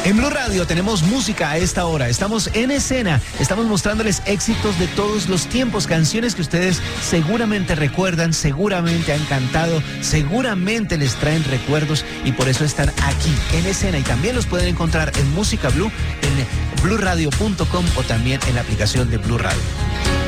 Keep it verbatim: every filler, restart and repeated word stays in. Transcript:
En Blue Radio tenemos música a esta hora, estamos en escena, estamos mostrándoles éxitos de todos los tiempos, canciones que ustedes seguramente recuerdan, seguramente han cantado, seguramente les traen recuerdos y por eso están aquí en escena y también los pueden encontrar en Música Blue, en blue radio punto com o también en la aplicación de Blue Radio.